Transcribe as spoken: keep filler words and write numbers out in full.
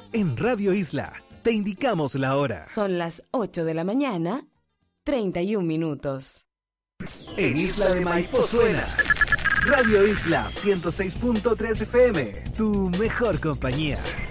En Radio Isla te indicamos la hora. Son las ocho de la mañana, treinta y un minutos. En Isla de Maipo suena Radio Isla ciento seis punto tres F M, tu mejor compañía.